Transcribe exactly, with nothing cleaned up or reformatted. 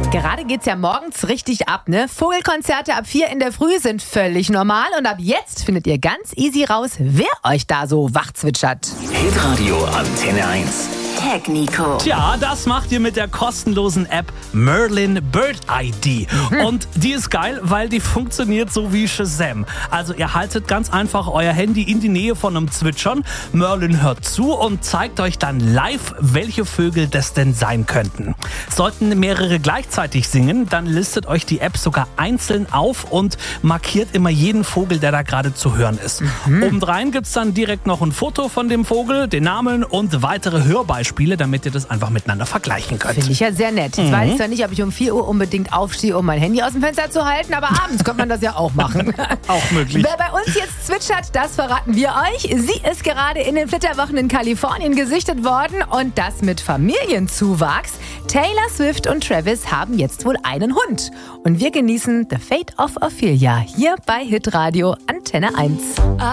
Gerade geht's ja morgens richtig ab, ne? Vogelkonzerte ab vier in der Früh sind völlig normal und ab jetzt findet ihr ganz easy raus, wer euch da so wach zwitschert. Hitradio Antenne eins. Tag Nico. Tja, das macht ihr mit der kostenlosen App Merlin Bird I D. Mhm. Und die ist geil, weil die funktioniert so wie Shazam. Also ihr haltet ganz einfach euer Handy in die Nähe von einem Zwitschern. Merlin hört zu und zeigt euch dann live, welche Vögel das denn sein könnten. Sollten mehrere gleichzeitig singen, dann listet euch die App sogar einzeln auf und markiert immer jeden Vogel, der da gerade zu hören ist. Mhm. Obendrein gibt's dann direkt noch ein Foto von dem Vogel, den Namen und weitere Hörbeispiele, damit ihr das einfach miteinander vergleichen könnt. Finde ich ja sehr nett. Jetzt Mhm. weiß ich zwar nicht, ob ich um vier Uhr unbedingt aufstehe, um mein Handy aus dem Fenster zu halten, aber abends könnte man das ja auch machen. Auch möglich. Wer bei uns jetzt zwitschert, das verraten wir euch. Sie ist gerade in den Flitterwochen in Kalifornien gesichtet worden und das mit Familienzuwachs. Taylor Swift und Travis haben jetzt wohl einen Hund. Und wir genießen The Fate of Ophelia hier bei Hitradio Antenne eins.